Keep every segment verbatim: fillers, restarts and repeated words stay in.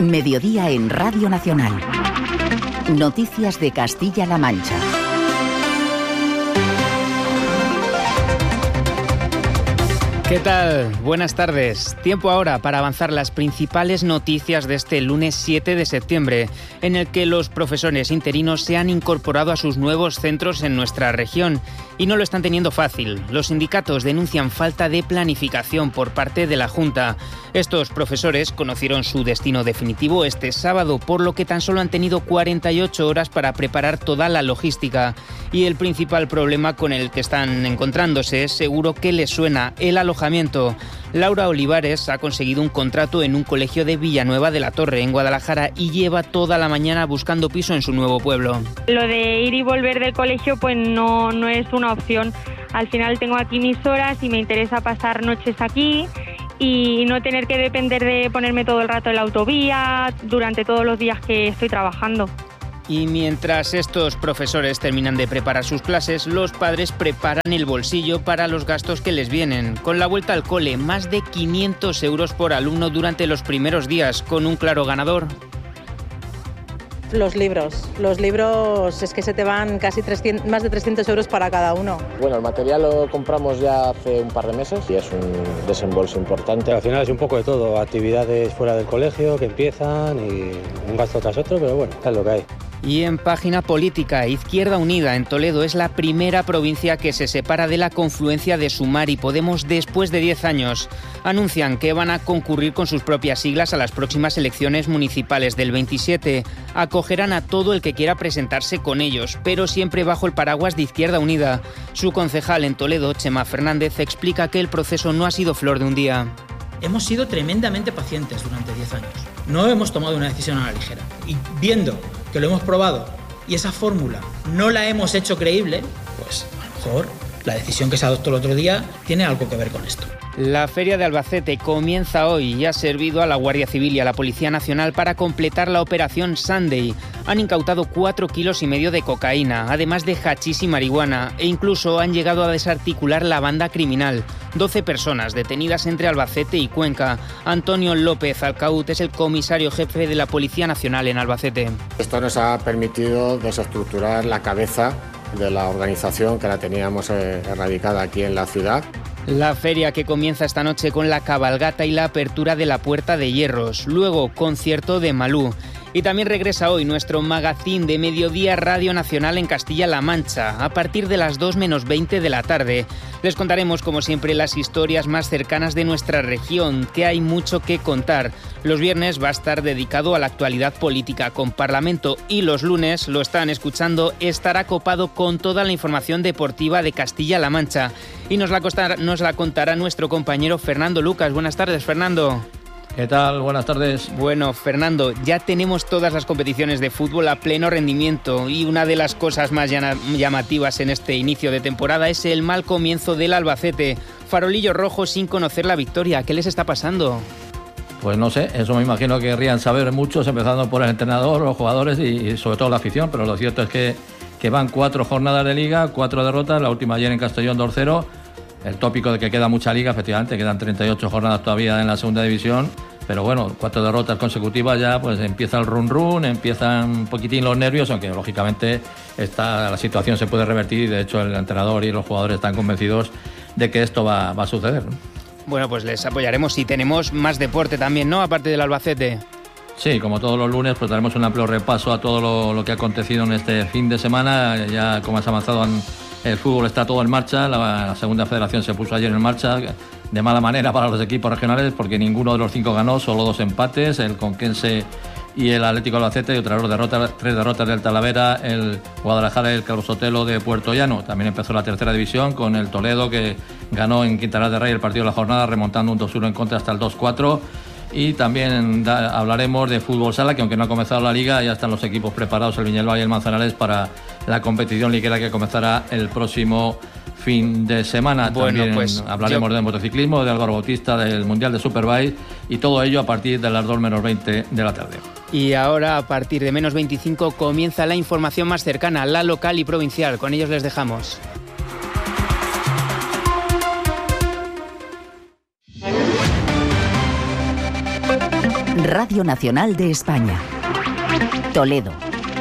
Mediodía en Radio Nacional. Noticias de Castilla-La Mancha. ¿Qué tal? Buenas tardes. Tiempo ahora para avanzar las principales noticias de este lunes siete de septiembre, en el que los profesores interinos se han incorporado a sus nuevos centros en nuestra región y no lo están teniendo fácil. Los sindicatos denuncian falta de planificación por parte de la Junta. Estos profesores conocieron su destino definitivo este sábado, por lo que tan solo han tenido cuarenta y ocho horas para preparar toda la logística. Y el principal problema con el que están encontrándose es seguro que les suena: el alojamiento. Laura Olivares ha conseguido un contrato en un colegio de Villanueva de la Torre, en Guadalajara, y lleva toda la mañana buscando piso en su nuevo pueblo. Lo de ir y volver del colegio pues no, no es una opción. Al final tengo aquí mis horas y me interesa pasar noches aquí y no tener que depender de ponerme todo el rato en la autovía durante todos los días que estoy trabajando. Y mientras estos profesores terminan de preparar sus clases, los padres preparan el bolsillo para los gastos que les vienen. Con la vuelta al cole, más de quinientos euros por alumno durante los primeros días, con un claro ganador. Los libros. Los libros es que se te van casi trescientos, más de trescientos euros para cada uno. Bueno, el material lo compramos ya hace un par de meses y es un desembolso importante. Al final es un poco de todo, actividades fuera del colegio que empiezan y un gasto tras otro, pero bueno, es lo que hay. Y en página política, Izquierda Unida en Toledo es la primera provincia que se separa de la confluencia de Sumar y Podemos después de diez años. Anuncian que van a concurrir con sus propias siglas a las próximas elecciones municipales del veintisiete. Acogerán a todo el que quiera presentarse con ellos, pero siempre bajo el paraguas de Izquierda Unida. Su concejal en Toledo, Chema Fernández, explica que el proceso no ha sido flor de un día. Hemos sido tremendamente pacientes durante diez años. No hemos tomado una decisión a la ligera. Y viendo que lo hemos probado y esa fórmula no la hemos hecho creíble, pues a lo mejor la decisión que se adoptó el otro día tiene algo que ver con esto. La Feria de Albacete comienza hoy y ha servido a la Guardia Civil y a la Policía Nacional para completar la operación Sunday. Han incautado cuatro kilos y medio de cocaína, además de hachís y marihuana, e incluso han llegado a desarticular la banda criminal. doce personas detenidas entre Albacete y Cuenca. Antonio López Alcaut es el comisario jefe de la Policía Nacional en Albacete. Esto nos ha permitido desestructurar la cabeza de la organización que la teníamos erradicada aquí en la ciudad. La feria que comienza esta noche con la cabalgata y la apertura de la Puerta de Hierros, luego concierto de Malú. Y también regresa hoy nuestro magazín de Mediodía Radio Nacional en Castilla-La Mancha, a partir de las dos menos veinte de la tarde. Les contaremos, como siempre, las historias más cercanas de nuestra región, que hay mucho que contar. Los viernes va a estar dedicado a la actualidad política con Parlamento y los lunes, lo están escuchando, estará copado con toda la información deportiva de Castilla-La Mancha. Y nos la, costará, nos la contará nuestro compañero Fernando Lucas. Buenas tardes, Fernando. ¿Qué tal? Buenas tardes. Bueno, Fernando, ya tenemos todas las competiciones de fútbol a pleno rendimiento y una de las cosas más llamativas en este inicio de temporada es el mal comienzo del Albacete. Farolillo rojo sin conocer la victoria. ¿Qué les está pasando? Pues no sé, eso me imagino que querrían saber muchos, empezando por el entrenador, los jugadores y sobre todo la afición, pero lo cierto es que, que van cuatro jornadas de liga, cuatro derrotas, la última ayer en Castellón dos cero. El tópico de que queda mucha liga, efectivamente, quedan treinta y ocho jornadas todavía en la segunda división, pero bueno, cuatro derrotas consecutivas ya, pues empieza el run run, empiezan un poquitín los nervios, aunque lógicamente esta, la situación se puede revertir y de hecho el entrenador y los jugadores están convencidos de que esto va, va a suceder. Bueno, pues les apoyaremos y tenemos más deporte también, ¿no? Aparte del Albacete. Sí, como todos los lunes, pues daremos un amplio repaso a todo lo, lo que ha acontecido en este fin de semana. Ya como has avanzado en el fútbol está todo en marcha, la, la segunda federación se puso ayer en marcha, de mala manera para los equipos regionales porque ninguno de los cinco ganó, solo dos empates, el Conquense y el Atlético Albacete, y otras dos derrotas, tres derrotas del Talavera, el Guadalajara y el Carlos Sotelo de Puerto Llano. También empezó la tercera división con el Toledo, que ganó en Quintanar de Rey el partido de la jornada, remontando un dos uno en contra hasta el dos cuatro. Y también da, hablaremos de fútbol sala, que aunque no ha comenzado la liga, ya están los equipos preparados, el Viñalbá y el Manzanares, para la competición liguera que comenzará el próximo fin de semana. Bueno, también pues hablaremos yo... de motociclismo, de Álvaro Bautista, del Mundial de Superbike, y todo ello a partir de las dos menos veinte de la tarde. Y ahora, a partir de menos veinticinco, comienza la información más cercana, la local y provincial. Con ellos les dejamos. Radio Nacional de España. Toledo.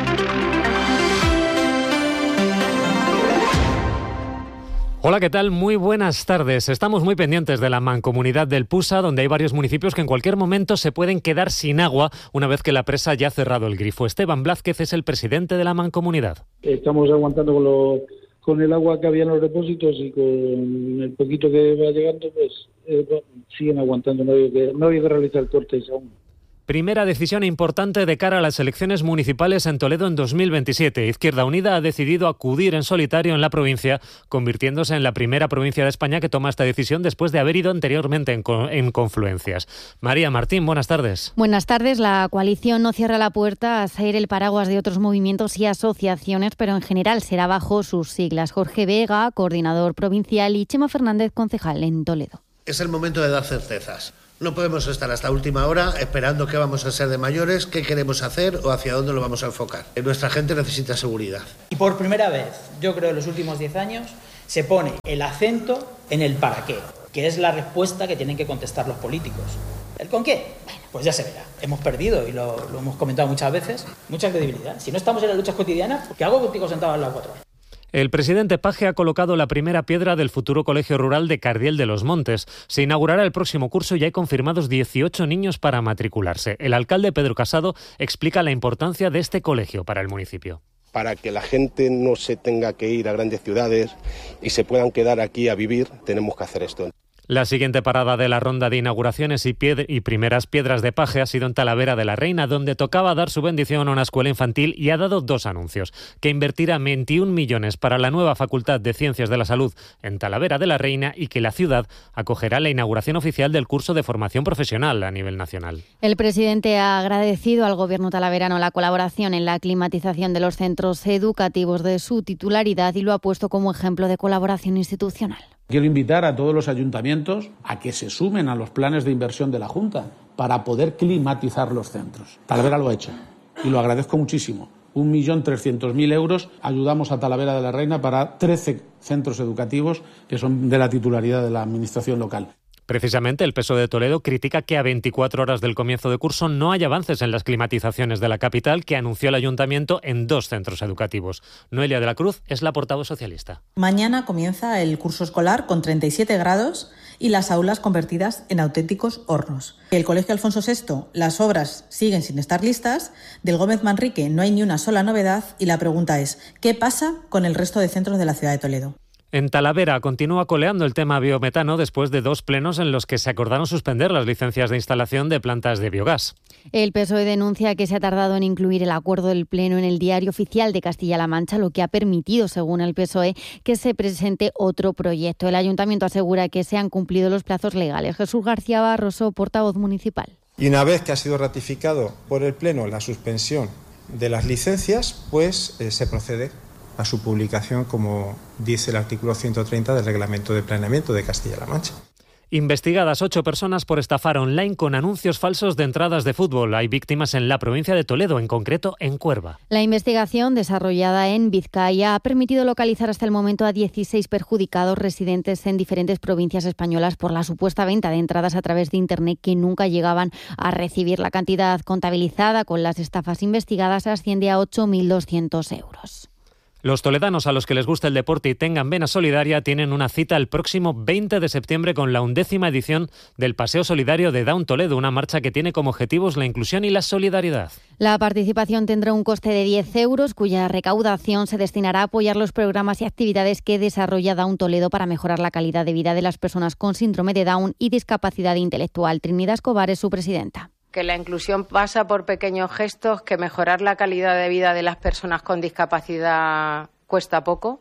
Hola, ¿qué tal? Muy buenas tardes. Estamos muy pendientes de la mancomunidad del Pusa, donde hay varios municipios que en cualquier momento se pueden quedar sin agua una vez que la presa ya ha cerrado el grifo. Esteban Blázquez es el presidente de la mancomunidad. Estamos aguantando con, lo, con el agua que había en los depósitos y con el poquito que va llegando, pues eh, siguen aguantando. No hay que, no hay que realizar cortes aún. Primera decisión importante de cara a las elecciones municipales en Toledo en dos mil veintisiete. Izquierda Unida ha decidido acudir en solitario en la provincia, convirtiéndose en la primera provincia de España que toma esta decisión después de haber ido anteriormente en, en confluencias. María Martín, buenas tardes. Buenas tardes. La coalición no cierra la puerta a ser el paraguas de otros movimientos y asociaciones, pero en general será bajo sus siglas. Jorge Vega, coordinador provincial, y Chema Fernández, concejal en Toledo. Es el momento de dar certezas. No podemos estar hasta última hora esperando qué vamos a ser de mayores, qué queremos hacer o hacia dónde lo vamos a enfocar. Nuestra gente necesita seguridad. Y por primera vez, yo creo en los últimos diez años, se pone el acento en el para qué, que es la respuesta que tienen que contestar los políticos. ¿El con qué? Bueno, pues ya se verá. Hemos perdido, y lo, lo hemos comentado muchas veces, mucha credibilidad. Si no estamos en las luchas cotidianas, ¿qué hago contigo sentado al lado cuatro horas? El presidente Paje ha colocado la primera piedra del futuro colegio rural de Cardiel de los Montes. Se inaugurará el próximo curso y hay confirmados dieciocho niños para matricularse. El alcalde Pedro Casado explica la importancia de este colegio para el municipio. Para que la gente no se tenga que ir a grandes ciudades y se puedan quedar aquí a vivir, tenemos que hacer esto. La siguiente parada de la ronda de inauguraciones y, pied- y primeras piedras de Paje ha sido en Talavera de la Reina, donde tocaba dar su bendición a una escuela infantil y ha dado dos anuncios: que invertirá veintiún millones para la nueva Facultad de Ciencias de la Salud en Talavera de la Reina y que la ciudad acogerá la inauguración oficial del curso de formación profesional a nivel nacional. El presidente ha agradecido al gobierno talaverano la colaboración en la climatización de los centros educativos de su titularidad y lo ha puesto como ejemplo de colaboración institucional. Quiero invitar a todos los ayuntamientos a que se sumen a los planes de inversión de la Junta para poder climatizar los centros. Talavera lo ha hecho y lo agradezco muchísimo. un millón trescientos mil euros ayudamos a Talavera de la Reina para trece centros educativos que son de la titularidad de la administración local. Precisamente el P S O E de Toledo critica que a veinticuatro horas del comienzo de curso no hay avances en las climatizaciones de la capital que anunció el ayuntamiento en dos centros educativos. Noelia de la Cruz es la portavoz socialista. Mañana comienza el curso escolar con treinta y siete grados y las aulas convertidas en auténticos hornos. El Colegio Alfonso sexto, las obras siguen sin estar listas. Del Gómez Manrique no hay ni una sola novedad y la pregunta es: ¿qué pasa con el resto de centros de la ciudad de Toledo? En Talavera continúa coleando el tema biometano después de dos plenos en los que se acordaron suspender las licencias de instalación de plantas de biogás. El P S O E denuncia que se ha tardado en incluir el acuerdo del Pleno en el Diario Oficial de Castilla-La Mancha, lo que ha permitido, según el P S O E, que se presente otro proyecto. El Ayuntamiento asegura que se han cumplido los plazos legales. Jesús García Barroso, portavoz municipal. Y una vez que ha sido ratificado por el Pleno la suspensión de las licencias, pues eh, se procede a su publicación, como dice el artículo ciento treinta del Reglamento de Planeamiento de Castilla-La Mancha. Investigadas ocho personas por estafar online con anuncios falsos de entradas de fútbol. Hay víctimas en la provincia de Toledo, en concreto en Cuerva. La investigación, desarrollada en Vizcaya, ha permitido localizar hasta el momento a dieciséis perjudicados residentes en diferentes provincias españolas por la supuesta venta de entradas a través de Internet que nunca llegaban a recibir. La cantidad contabilizada con las estafas investigadas asciende a ocho mil doscientos euros. Los toledanos a los que les gusta el deporte y tengan vena solidaria tienen una cita el próximo veinte de septiembre con la undécima edición del Paseo Solidario de Down Toledo, una marcha que tiene como objetivos la inclusión y la solidaridad. La participación tendrá un coste de diez euros, cuya recaudación se destinará a apoyar los programas y actividades que desarrolla Down Toledo para mejorar la calidad de vida de las personas con síndrome de Down y discapacidad intelectual. Trinidad Escobar es su presidenta. Que la inclusión pasa por pequeños gestos, que mejorar la calidad de vida de las personas con discapacidad cuesta poco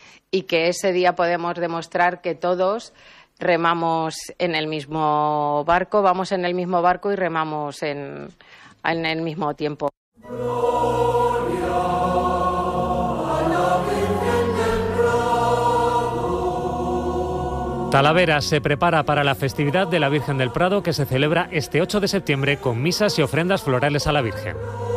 y que ese día podemos demostrar que todos remamos en el mismo barco, vamos en el mismo barco y remamos en, en el mismo tiempo. Talavera se prepara para la festividad de la Virgen del Prado que se celebra este ocho de septiembre con misas y ofrendas florales a la Virgen.